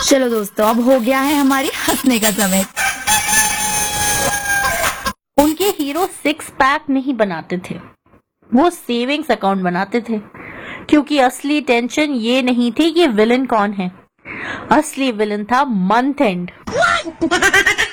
चलो दोस्तों, अब हो गया है हमारी हंसने का समय। उनके हीरो सिक्स पैक नहीं बनाते थे, वो सेविंग्स अकाउंट बनाते थे, क्योंकि असली टेंशन ये नहीं थी कि विलन कौन है, असली विलन था मंथ एंड।